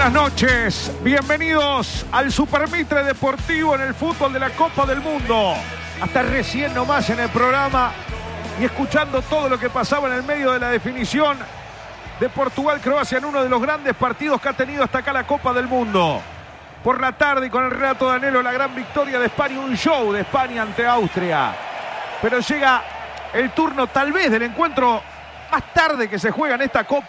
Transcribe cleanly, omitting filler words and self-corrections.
buenas noches. Bienvenidos al Supermitre Deportivo en el fútbol de la Copa del Mundo. Hasta recién nomás en el programa y escuchando todo lo que pasaba en el medio de la definición de Portugal-Croacia en uno de los grandes partidos que ha tenido hasta acá la Copa del Mundo. Por la tarde y con el relato de Anhelo, la gran victoria de España, un show de España ante Austria. Pero llega el turno tal vez del encuentro más tarde que se juega en esta Copa.